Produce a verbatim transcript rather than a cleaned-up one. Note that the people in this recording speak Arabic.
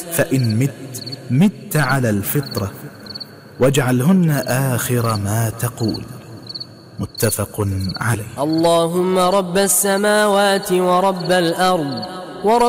فإن مت مت على الفطرة، واجعلهن آخر ما تقول. متفق عليه. اللهم رب السماوات ورب الأرض ورب